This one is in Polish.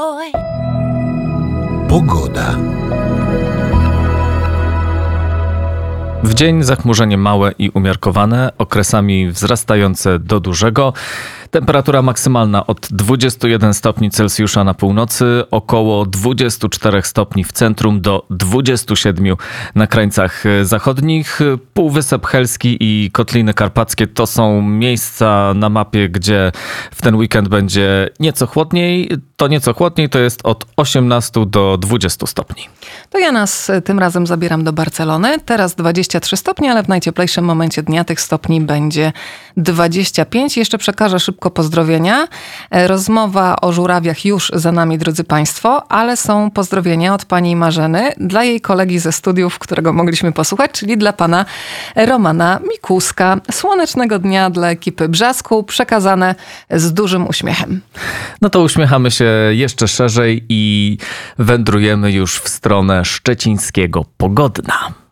Pogoda. W dzień zachmurzenie małe i umiarkowane, okresami wzrastające do dużego. Temperatura maksymalna od 21 stopni Celsjusza na północy, około 24 stopni w centrum do 27 na krańcach zachodnich. Półwysep Helski i Kotliny Karpackie to są miejsca na mapie, gdzie w ten weekend będzie nieco chłodniej. To nieco chłodniej to jest od 18 do 20 stopni. To ja nas tym razem zabieram do Barcelony. Teraz 23 stopnie, ale w najcieplejszym momencie dnia tych stopni będzie 25. Jeszcze przekażę szybko pozdrowienia. Rozmowa o żurawiach już za nami, drodzy Państwo, ale są pozdrowienia od pani Marzeny dla jej kolegi ze studiów, którego mogliśmy posłuchać, czyli dla pana Romana Mikuska. Słonecznego dnia dla ekipy Brzasku, przekazane z dużym uśmiechem. No to uśmiechamy się jeszcze szerzej i wędrujemy już w stronę szczecińskiego Pogodna.